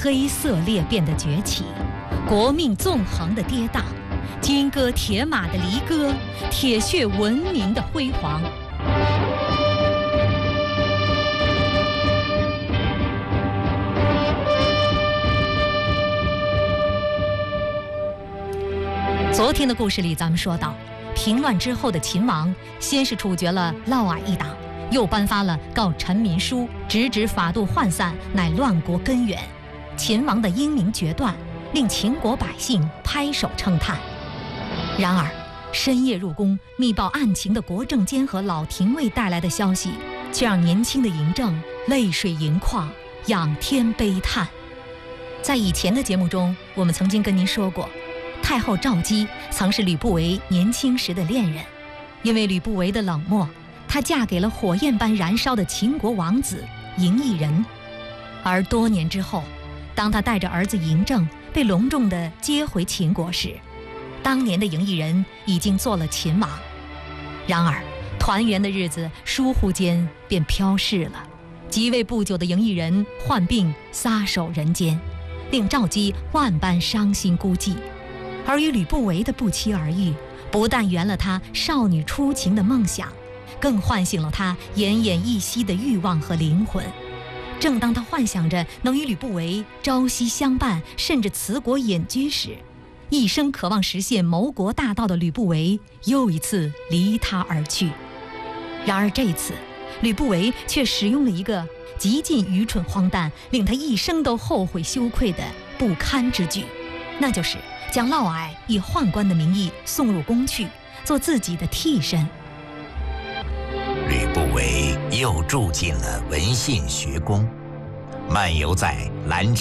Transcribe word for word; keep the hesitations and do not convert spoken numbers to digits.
黑色裂变的崛起，国命纵横的跌宕，金戈铁马的离歌，铁血文明的辉煌。昨天的故事里，咱们说到，平乱之后的秦王，先是处决了嫪毐一党，又颁发了告臣民书，直指法度涣散，乃乱国根源。秦王的英明决断，令秦国百姓拍手称叹。然而，深夜入宫密报案情的国政监和老廷尉带来的消息，却让年轻的嬴政泪水盈眶，仰天悲叹。在以前的节目中，我们曾经跟您说过，太后赵姬曾是吕不韦年轻时的恋人，因为吕不韦的冷漠，她嫁给了火焰般燃烧的秦国王子嬴异人。而多年之后，当她带着儿子嬴政被隆重地接回秦国时，当年的嬴异人已经做了秦王。然而，团圆的日子疏忽间便飘逝了。即位不久的嬴异人患病撒手人间，令赵姬万般伤心孤寂。而与吕不韦的不期而遇，不但圆了她少女初情的梦想，更唤醒了她奄奄一息的欲望和灵魂。正当她幻想着能与吕不韦朝夕相伴，甚至辞国隐居时，一生渴望实现谋国大道的吕不韦又一次离她而去。然而这一次，吕不韦却使用了一个极尽愚蠢荒诞，令他一生都后悔羞愧的不堪之举，那就是将嫪毐以宦官的名义送入宫去，做自己的替身。 吕不韦又住进了文信学宫，漫游在兰